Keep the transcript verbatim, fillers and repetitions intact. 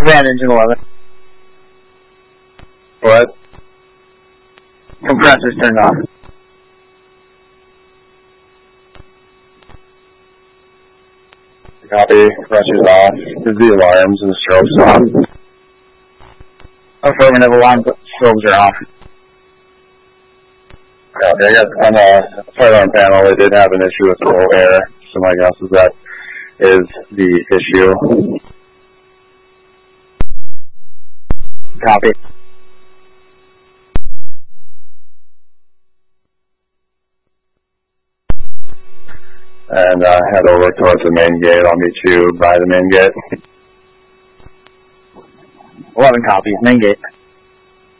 Van engine eleven. What? Compressor's turned off. Copy. Pressure's off. Is the alarms and the strobes off? Affirmative, alarm strobes are off. Copy. I guess on the fire alarm panel, they did have an issue with low air. So my guess is that is the issue. Copy. And uh, head over towards the main gate. I'll meet you by the main gate. eleven copies, main gate.